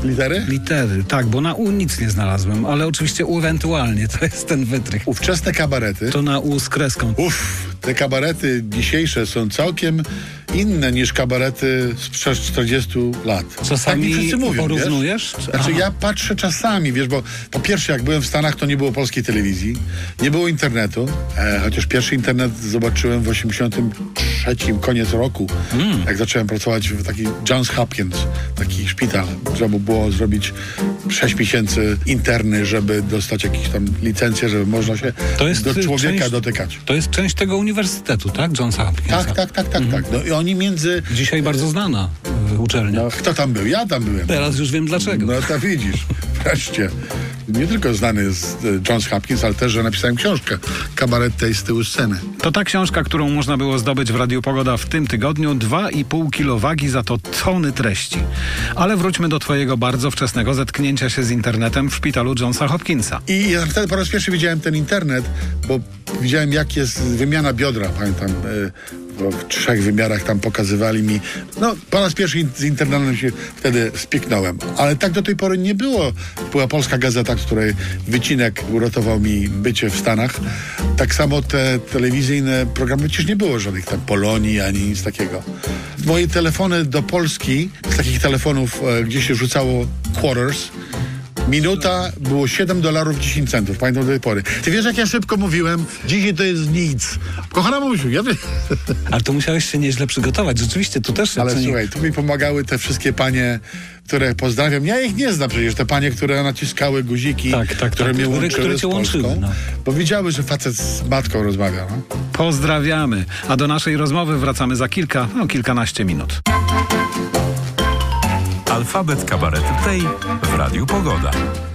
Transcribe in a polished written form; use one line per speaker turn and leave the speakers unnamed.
Litery?
Litery, tak, bo na U nic nie znalazłem, ale oczywiście U ewentualnie, to jest ten wytrych.
Ówczesne kabarety.
To na U z kreską.
Te kabarety dzisiejsze są całkiem inne niż kabarety sprzed 40 lat.
Czasami
tak mi wszyscy mówią,
porównujesz?
Wiesz? Znaczy ja patrzę czasami, wiesz, bo po pierwsze jak byłem w Stanach, to nie było polskiej telewizji, nie było internetu, chociaż pierwszy internet zobaczyłem w 83, koniec roku, jak zacząłem pracować w taki Johns Hopkins, taki szpital. Trzeba było zrobić 6 miesięcy interny, żeby dostać jakieś tam licencję, żeby można się do człowieka dotykać.
To jest część tego uniwersytetu, tak? Johns Hopkins.
Tak. No i oni
Dzisiaj bardzo znana uczelnia.
No, kto tam był? Ja tam byłem.
Teraz już wiem dlaczego.
No to widzisz, wreszcie. Nie tylko znany jest Johns Hopkins, ale też, że napisałem książkę Kabaret tej z tyłu sceny.
To ta książka, którą można było zdobyć w Radiu Pogoda w tym tygodniu. 2,5 kilo wagi, za to tony treści. Ale wróćmy do twojego bardzo wczesnego zetknięcia się z internetem w szpitalu Johnsa Hopkinsa.
I ja wtedy po raz pierwszy widziałem ten internet, bo widziałem, jak jest wymiana biodra, pamiętam, bo w 3 wymiarach tam pokazywali mi. No, po raz pierwszy z internetem się wtedy spiknąłem. Ale tak do tej pory nie było. Była Polska Gazeta, z której wycinek uratował mi bycie w Stanach. Tak samo te telewizyjne programy, przecież nie było żadnych tam Polonii, ani nic takiego. Moje telefony do Polski, z takich telefonów, gdzie się rzucało quarters, minuta było $7.10. Pamiętam do tej pory. Ty wiesz, jak ja szybko mówiłem? Dzisiaj to jest nic. Kochana mamusiu, ja wiem.
Ale to musiałeś się nieźle przygotować. Rzeczywiście, tu też...
Ale słuchaj, tu mi pomagały te wszystkie panie, które pozdrawiam. Ja ich nie znam przecież, te panie, które naciskały guziki, które mnie łączyły z Polską. No. Bo widziały, że facet z matką rozmawia. No?
Pozdrawiamy. A do naszej rozmowy wracamy za kilkanaście minut.
Alfabet kabaretu tej w Radiu Pogoda.